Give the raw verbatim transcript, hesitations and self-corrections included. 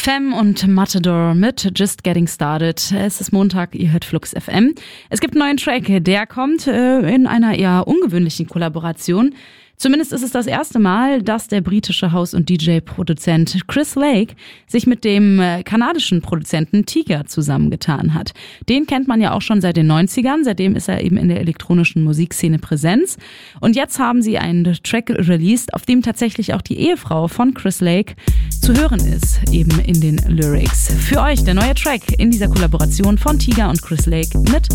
Femme und Matador mit Just Getting Started. Es ist Montag, ihr hört Flux F M. Es gibt einen neuen Track, der kommt äh, in einer eher ungewöhnlichen Kollaboration. Zumindest ist es das erste Mal, dass der britische House- und D J-Produzent Chris Lake sich mit dem kanadischen Produzenten Tiga zusammengetan hat. Den kennt man ja auch schon seit den neunzigern, seitdem ist er eben in der elektronischen Musikszene Präsenz. Und jetzt haben sie einen Track released, auf dem tatsächlich auch die Ehefrau von Chris Lake zu hören ist, eben in den Lyrics. Für euch der neue Track in dieser Kollaboration von Tiga und Chris Lake mit